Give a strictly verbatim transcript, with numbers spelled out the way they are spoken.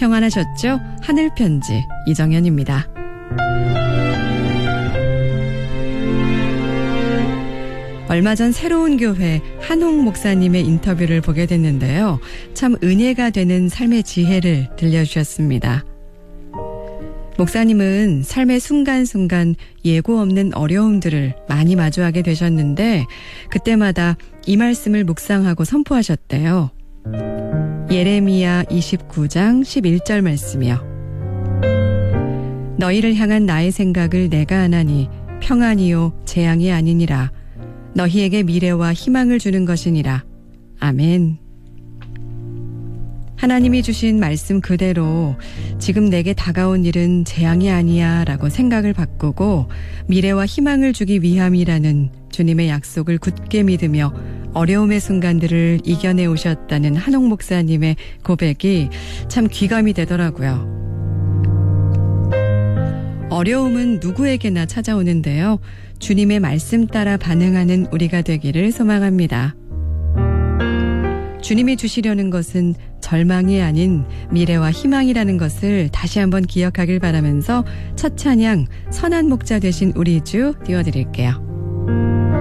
평안하셨죠? 하늘편지 이정현입니다. 얼마 전 새로운 교회 한홍 목사님의 인터뷰를 보게 됐는데요. 참 은혜가 되는 삶의 지혜를 들려주셨습니다. 목사님은 삶의 순간순간 예고 없는 어려움들을 많이 마주하게 되셨는데 그때마다 이 말씀을 묵상하고 선포하셨대요. 예레미야 이십구 장 십일 절 말씀이요. 너희를 향한 나의 생각을 내가 아나니 평안이요 재앙이 아니니라. 너희에게 미래와 희망을 주는 것이니라. 아멘. 하나님이 주신 말씀 그대로 지금 내게 다가온 일은 재앙이 아니야 라고 생각을 바꾸고 미래와 희망을 주기 위함이라는 주님의 약속을 굳게 믿으며 어려움의 순간들을 이겨내 오셨다는 한홍 목사님의 고백이 참 귀감이 되더라고요. 어려움은 누구에게나 찾아오는데요. 주님의 말씀 따라 반응하는 우리가 되기를 소망합니다. 주님이 주시려는 것은 절망이 아닌 미래와 희망이라는 것을 다시 한번 기억하길 바라면서 첫 찬양 선한 목자 되신 우리 주 띄워드릴게요.